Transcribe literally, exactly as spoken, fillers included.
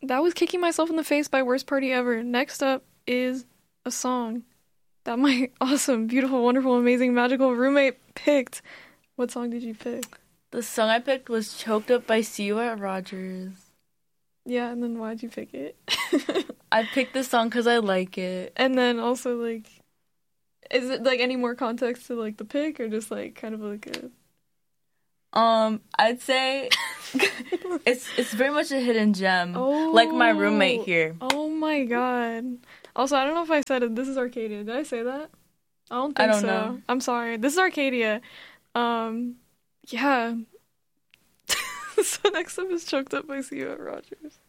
that was Kicking Myself in the Face by Worst Party Ever. Next up is a song that my awesome, beautiful, wonderful, amazing, magical roommate picked. What song did you pick? The song I picked was Choked Up by See You at Rogers. Yeah, and then why'd you pick it? I picked this song because I like it. And then also, like, is it, like, any more context to, like, the pick, or just, like, kind of, like, a... Um, I'd say it's it's very much a hidden gem. Oh. Like my roommate here. Oh, my God. Also, I don't know if I said it. This is Arcadia. Did I say that? I don't think I don't so. know. I'm sorry. This is Arcadia. Um, yeah. So next up is Choked Up by See You at Rogers.